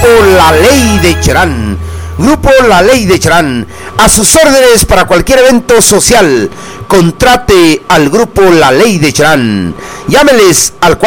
Grupo La Ley de Cherán. Grupo La Ley de Cherán, a sus órdenes para cualquier evento social. Contrate al Grupo La Ley de Cherán. Llámeles al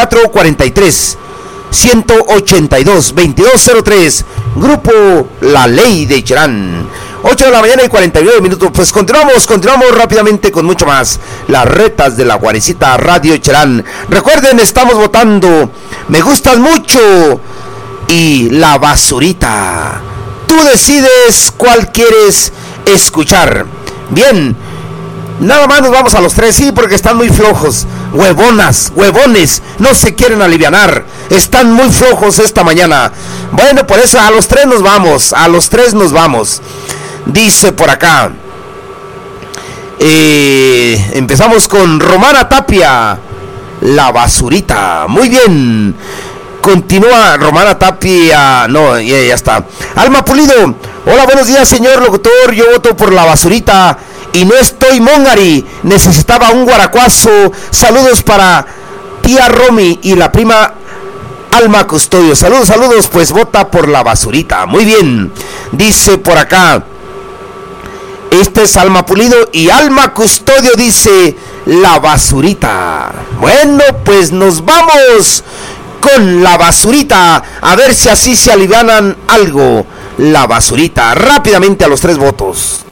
443-182-2203. Grupo La Ley de Cherán. 8 de la mañana y 49 minutos. Pues continuamos rápidamente con mucho más. Las retas de la Guarecita Radio Cherán. Recuerden, estamos votando Me Gustas Mucho y La Basurita. Tú decides cuál quieres escuchar. Bien, nada más nos vamos a los tres, sí, porque están muy flojos. Huevonas, huevones, no se quieren alivianar. Están muy flojos esta mañana. Bueno, por eso a los tres nos vamos. Dice por acá. Empezamos con Romana Tapia, La Basurita. Muy bien. Continúa Romana Tapia. No, ya está. Alma Pulido. Hola, buenos días, señor locutor. Yo voto por La Basurita y no estoy mongari. Necesitaba un guaracuazo. Saludos para tía Romy y la prima Alma Custodio. Saludos, pues vota por La Basurita. Muy bien. Dice por acá. Este es Alma Pulido y Alma Custodio dice La Basurita. Bueno, pues nos vamos con La Basurita, a ver si así se alivianan algo. La Basurita, rápidamente a los tres votos.